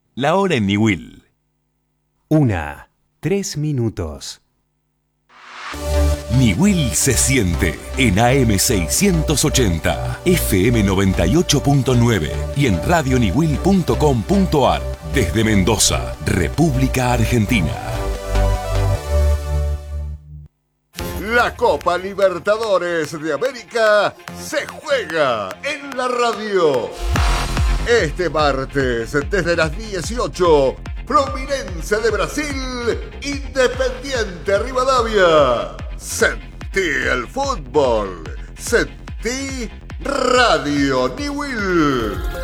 La hora en Niwil. 1:03. Niwil se siente en AM 680, FM 98.9 y en radioniwil.com.ar desde Mendoza, República Argentina. La Copa Libertadores de América se juega en la radio. Este martes, desde las 18, Fluminense de Brasil, Independiente Rivadavia. Sentí el fútbol, sentí Radio Niwil.